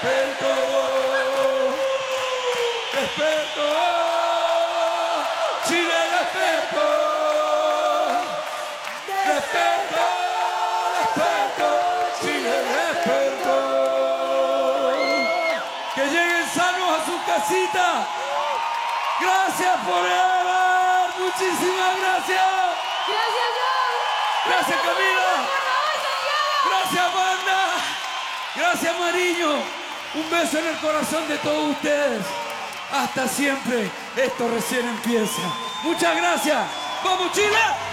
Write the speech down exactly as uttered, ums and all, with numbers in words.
Despertó, despertó, Chile despertó, despertó, despertó, Chile despertó. Que lleguen sanos a su casita. Gracias por ver, muchísimas gracias. Gracias, John. Gracias, Camila. Gracias, banda. Gracias, Mariño. Un beso en el corazón de todos ustedes. Hasta siempre. Esto recién empieza. Muchas gracias. ¡Vamos, Chile!